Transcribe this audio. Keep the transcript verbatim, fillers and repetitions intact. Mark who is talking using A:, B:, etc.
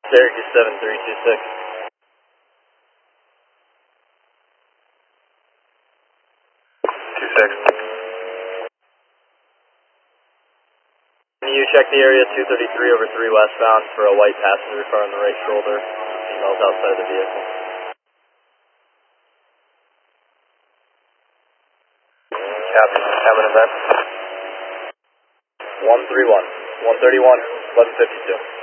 A: Syracuse seven three two six.
B: two six.
A: Can you check the area two thirty-three over three westbound for a white passenger car on the right shoulder? Females outside the vehicle.
B: Copy. Have an event.
A: one three one. one thirty-one, eleven fifty-two.